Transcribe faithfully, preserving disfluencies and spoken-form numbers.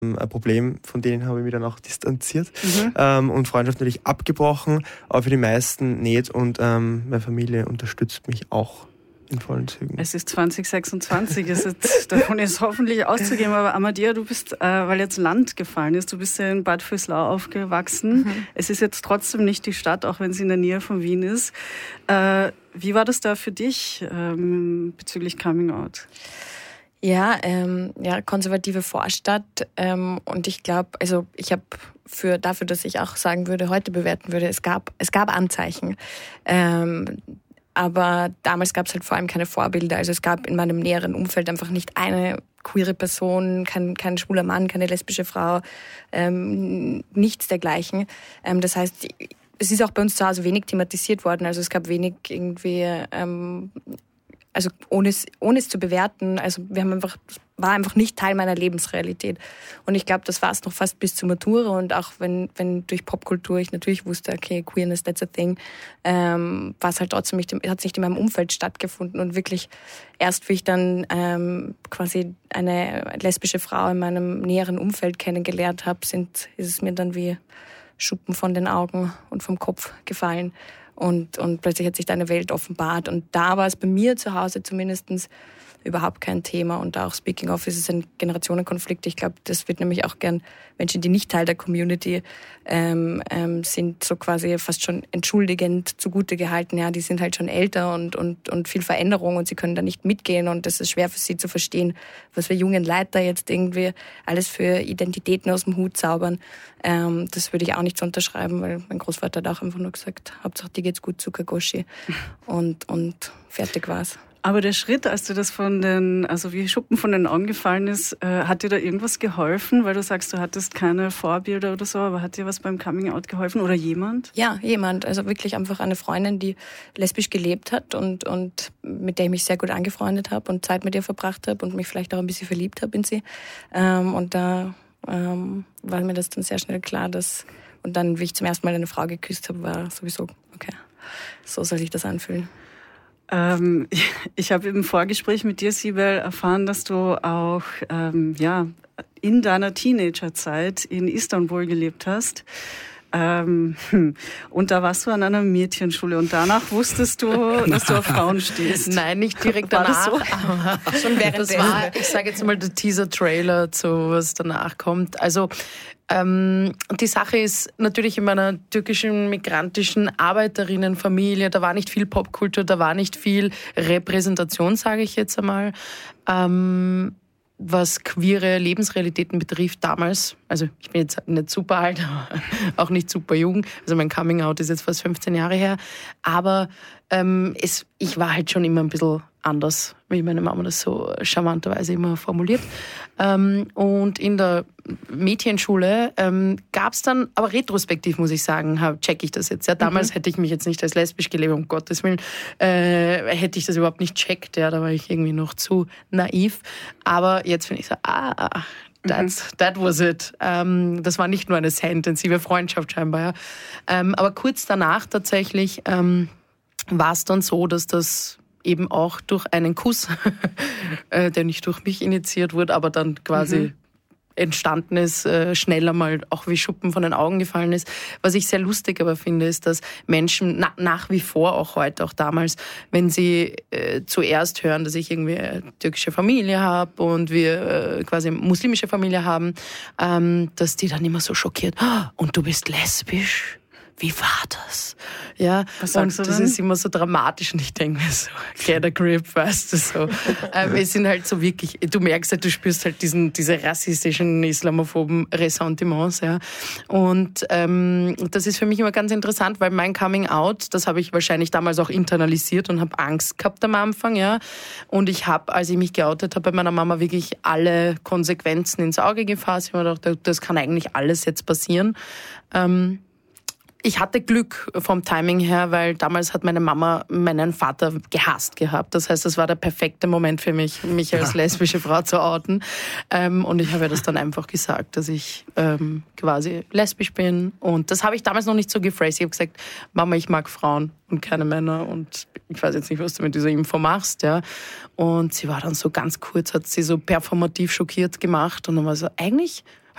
ein Problem, von denen habe ich mich dann auch distanziert mhm. ähm, und Freundschaft natürlich abgebrochen, aber für die meisten nicht und ähm, meine Familie unterstützt mich auch in vollen Zügen. Es ist zwanzig sechsundzwanzig, es ist, davon ist hoffentlich auszugehen, aber Amadea, du bist, äh, weil jetzt Land gefallen ist, du bist ja in Bad Vöslau aufgewachsen. Mhm. Es ist jetzt trotzdem nicht die Stadt, auch wenn sie in der Nähe von Wien ist. Äh, wie war das da für dich ähm, bezüglich Coming Out? Ja, ähm, ja, konservative Vorstadt ähm, und ich glaube, also ich habe für dafür, dass ich auch sagen würde, heute bewerten würde, es gab es gab Anzeichen. Ähm, Aber damals gab es halt vor allem keine Vorbilder. Also es gab in meinem näheren Umfeld einfach nicht eine queere Person, kein, kein schwuler Mann, keine lesbische Frau, ähm, nichts dergleichen. Ähm, das heißt, es ist auch bei uns zu Hause wenig thematisiert worden. Also es gab wenig irgendwie, ähm, also ohne es, ohne es zu bewerten. Also wir haben einfach, war einfach nicht Teil meiner Lebensrealität. Und ich glaube, das war es noch fast bis zur Matura. Und auch wenn, wenn durch Popkultur ich natürlich wusste, okay, Queerness, that's a thing, ähm, war es halt trotzdem nicht, hat es nicht in meinem Umfeld stattgefunden. Und wirklich erst, wie ich dann ähm, quasi eine lesbische Frau in meinem näheren Umfeld kennengelernt habe, sind, ist es mir dann wie Schuppen von den Augen und vom Kopf gefallen. Und, und plötzlich hat sich da eine Welt offenbart. Und da war es bei mir zu Hause zumindest überhaupt kein Thema. Und auch Speaking of ist es ein Generationenkonflikt. Ich glaube, das wird nämlich auch gern Menschen, die nicht Teil der Community ähm, ähm, sind, so quasi fast schon entschuldigend zugute gehalten. Ja, die sind halt schon älter und, und, und viel Veränderung und sie können da nicht mitgehen. Und das ist schwer für sie zu verstehen, was wir jungen Leute jetzt irgendwie alles für Identitäten aus dem Hut zaubern. Ähm, das würde ich auch nicht so unterschreiben, weil mein Großvater hat auch einfach nur gesagt, Hauptsache dir geht's gut, Zuckergoshi. Und, und fertig war's. Aber der Schritt, als dir das von den, also wie Schuppen von den Augen gefallen ist, äh, hat dir da irgendwas geholfen? Weil du sagst, du hattest keine Vorbilder oder so, aber hat dir was beim Coming Out geholfen oder jemand? Ja, jemand. Also wirklich einfach eine Freundin, die lesbisch gelebt hat und, und mit der ich mich sehr gut angefreundet habe und Zeit mit ihr verbracht habe und mich vielleicht auch ein bisschen verliebt habe in sie. Ähm, und da ähm, war mir das dann sehr schnell klar, dass, und dann, wie ich zum ersten Mal eine Frau geküsst habe, war sowieso, okay, so soll sich das anfühlen. Ähm, ich habe im Vorgespräch mit dir, Sibel, erfahren, dass du auch ähm, ja, in deiner Teenagerzeit in Istanbul gelebt hast. Ähm, und da warst du an einer Mädchenschule und danach wusstest du, dass du auf Frauen stehst. Nein, nicht direkt danach. War das so? Aber schon während das war, ich sage jetzt mal, der Teaser-Trailer zu was danach kommt. Also Ähm, die Sache ist natürlich in meiner türkischen migrantischen Arbeiterinnenfamilie, da war nicht viel Popkultur, da war nicht viel Repräsentation, sage ich jetzt einmal, ähm, was queere Lebensrealitäten betrifft damals. Also ich bin jetzt nicht super alt, aber auch nicht super jung. Also mein Coming Out ist jetzt fast fünfzehn Jahre her. Aber ähm, es, ich war halt schon immer ein bisschen anders, wie meine Mama das so charmanterweise immer formuliert. Ähm, und in der Mädchenschule ähm, gab es dann, aber retrospektiv muss ich sagen, check ich das jetzt. Ja, damals mhm. hätte ich mich jetzt nicht als lesbisch gelebt, um Gottes Willen, äh, hätte ich das überhaupt nicht checkt. Ja, da war ich irgendwie noch zu naiv. Aber jetzt finde ich so, ah, That's, that was it. Ähm, das war nicht nur eine sehr intensive Freundschaft scheinbar. Ja. Ähm, aber kurz danach tatsächlich ähm, war es dann so, dass das eben auch durch einen Kuss, äh, der nicht durch mich initiiert wurde, aber dann quasi mhm. entstanden ist, äh, schneller mal auch wie Schuppen von den Augen gefallen ist. Was ich sehr lustig aber finde, ist, dass Menschen na, nach wie vor, auch heute, auch damals, wenn sie äh, zuerst hören, dass ich irgendwie eine türkische Familie habe und wir äh, quasi eine muslimische Familie haben, ähm, dass die dann immer so schockiert, oh, und du bist lesbisch? Wie war das? Ja, was sagst und du das dann? Ist immer so dramatisch und ich denke mir so, get a grip, weißt du, so. ähm, es sind halt so wirklich, du merkst halt, du spürst halt diesen, diese rassistischen, islamophoben Ressentiments, ja. Und ähm, das ist für mich immer ganz interessant, weil mein Coming Out, das habe ich wahrscheinlich damals auch internalisiert und habe Angst gehabt am Anfang, ja. Und ich habe, als ich mich geoutet habe, bei meiner Mama wirklich alle Konsequenzen ins Auge gefasst. Ich habe mir gedacht, das kann eigentlich alles jetzt passieren. Ähm, Ich hatte Glück vom Timing her, weil damals hat meine Mama meinen Vater gehasst gehabt. Das heißt, das war der perfekte Moment für mich, mich als lesbische Frau zu outen. Ähm, und ich habe ihr das dann einfach gesagt, dass ich ähm, quasi lesbisch bin. Und das habe ich damals noch nicht so gephrased. Ich habe gesagt, Mama, ich mag Frauen und keine Männer. Und ich weiß jetzt nicht, was du mit dieser Info machst. Ja. Und sie war dann so ganz kurz, hat sie so performativ schockiert gemacht. Und dann war so, eigentlich